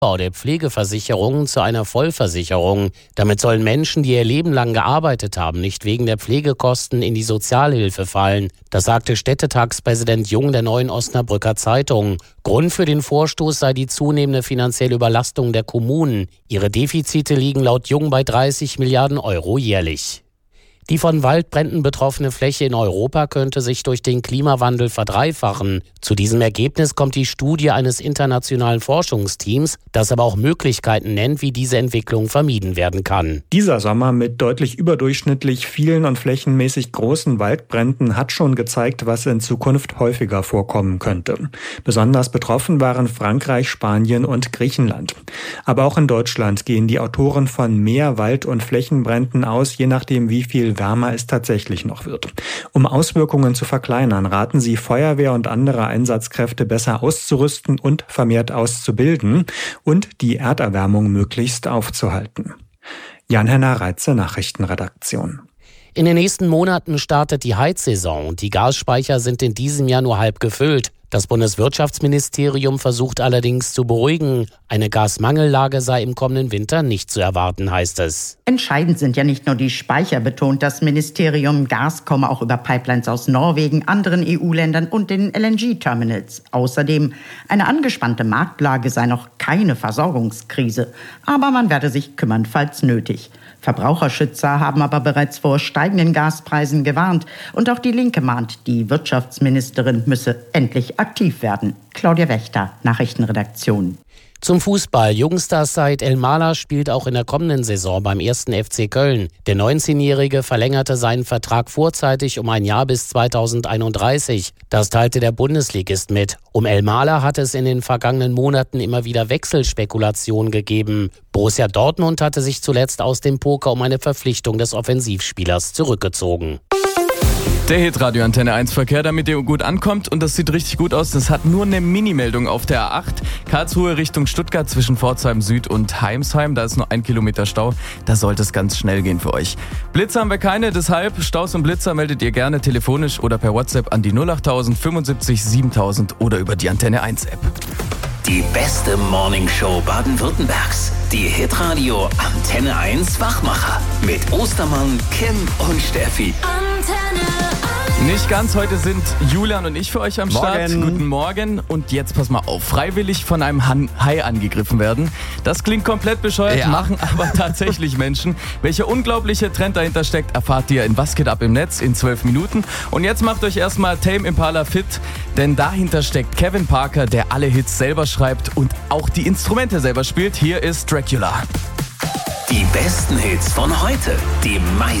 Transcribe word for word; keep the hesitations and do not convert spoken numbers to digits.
Bau der Pflegeversicherung zu einer Vollversicherung. Damit sollen Menschen, die ihr Leben lang gearbeitet haben, nicht wegen der Pflegekosten in die Sozialhilfe fallen. Das sagte Städtetagspräsident Jung der Neuen Osnabrücker Zeitung. Grund für den Vorstoß sei die zunehmende finanzielle Überlastung der Kommunen. Ihre Defizite liegen laut Jung bei dreißig Milliarden Euro jährlich. Die von Waldbränden betroffene Fläche in Europa könnte sich durch den Klimawandel verdreifachen. Zu diesem Ergebnis kommt die Studie eines internationalen Forschungsteams, das aber auch Möglichkeiten nennt, wie diese Entwicklung vermieden werden kann. Dieser Sommer mit deutlich überdurchschnittlich vielen und flächenmäßig großen Waldbränden hat schon gezeigt, was in Zukunft häufiger vorkommen könnte. Besonders betroffen waren Frankreich, Spanien und Griechenland. Aber auch in Deutschland gehen die Autoren von mehr Wald- und Flächenbränden aus, je nachdem wie viel wärmer es tatsächlich noch wird. Um Auswirkungen zu verkleinern, raten sie, Feuerwehr und andere Einsatzkräfte besser auszurüsten und vermehrt auszubilden und die Erderwärmung möglichst aufzuhalten. Jan-Henner Reitze, Nachrichtenredaktion. In den nächsten Monaten startet die Heizsaison und die Gasspeicher sind in diesem Jahr nur halb gefüllt. Das Bundeswirtschaftsministerium versucht allerdings zu beruhigen. Eine Gasmangellage sei im kommenden Winter nicht zu erwarten, heißt es. Entscheidend sind ja nicht nur die Speicher, betont das Ministerium. Gas komme auch über Pipelines aus Norwegen, anderen E U-Ländern und den L N G-Terminals. Außerdem, eine angespannte Marktlage sei noch keine Versorgungskrise. Aber man werde sich kümmern, falls nötig. Verbraucherschützer haben aber bereits vor steigenden Gaspreisen gewarnt. Und auch die Linke mahnt, die Wirtschaftsministerin müsse endlich aktiv werden. Claudia Wächter, Nachrichtenredaktion. Zum Fußball. Jungstar-Said El-Mala spielt auch in der kommenden Saison beim ersten F C Köln. Der neunzehnjährige verlängerte seinen Vertrag vorzeitig um ein Jahr bis zweitausendeinunddreißig. Das teilte der Bundesligist mit. Um El-Mala hat es in den vergangenen Monaten immer wieder Wechselspekulationen gegeben. Borussia Dortmund hatte sich zuletzt aus dem Poker um eine Verpflichtung des Offensivspielers zurückgezogen. Der Hitradio Antenne eins Verkehr, damit ihr gut ankommt, und das sieht richtig gut aus. Das hat nur eine Mini-Meldung auf der A acht. Karlsruhe Richtung Stuttgart zwischen Pforzheim Süd und Heimsheim. Da ist nur ein Kilometer Stau. Da sollte es ganz schnell gehen für euch. Blitze haben wir keine, deshalb Staus und Blitzer meldet ihr gerne telefonisch oder per WhatsApp an die null acht null null fünfundsiebzig siebentausend oder über die Antenne eins App. Die beste Morningshow Baden-Württembergs. Die Hitradio Antenne eins Wachmacher. Mit Ostermann, Kim und Steffi. Antenne eins. Nicht ganz, heute sind Julian und ich für euch am Start. Morgen. Guten Morgen. Und jetzt pass mal auf, freiwillig von einem Han- Hai angegriffen werden. Das klingt komplett bescheuert, Ja. machen aber tatsächlich Menschen. Welcher unglaubliche Trend dahinter steckt, erfahrt ihr in Was geht ab im Netz in zwölf Minuten. Und jetzt macht euch erstmal Tame Impala fit, denn dahinter steckt Kevin Parker, der alle Hits selber schreibt und auch die Instrumente selber spielt. Hier ist Dracula. Die besten Hits von heute. Die meisten